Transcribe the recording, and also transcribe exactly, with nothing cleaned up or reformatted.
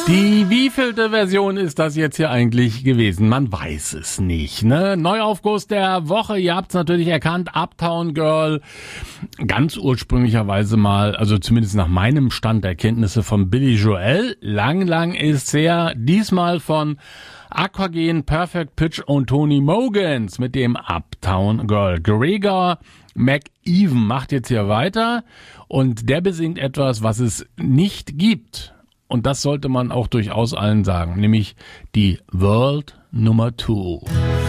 Die wievielte Version ist das jetzt hier eigentlich gewesen? Man weiß es nicht, ne? Neuaufguss der Woche, ihr habt's natürlich erkannt, Uptown Girl. Ganz ursprünglicherweise mal, also zumindest nach meinem Stand der Kenntnisse von Billy Joel. Lang, lang ist her. Diesmal von Aquagen, Perfect Pitch und Tony Mogans mit dem Uptown Girl. Gregor McEwen macht jetzt hier weiter und der besingt etwas, was es nicht gibt. Und das sollte man auch durchaus allen sagen, nämlich die World Nummer Two.